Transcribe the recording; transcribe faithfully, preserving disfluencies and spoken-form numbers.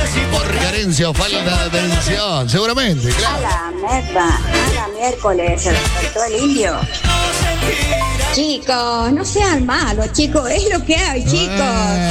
por carencia o falta de atención. Seguramente, claro. A la merda, a la miércoles, se despertó el indio. Chicos, no sean malos, chicos, es lo que hay, chicos.